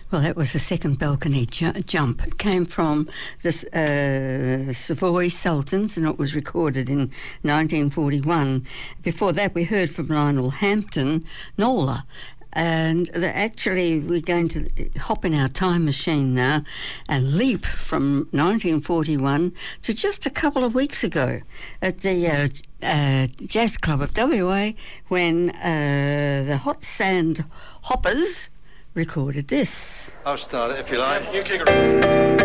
Well, that was the second balcony jump. It came from the Savoy Sultans, and it was recorded in 1941. Before that, we heard from Lionel Hampton, Nola. And actually, we're going to hop in our time machine now and leap from 1941 to just a couple of weeks ago at the Jazz Club of WA when the Hot Sand Hoppers recorded this. I'll start it if you like. You kick it.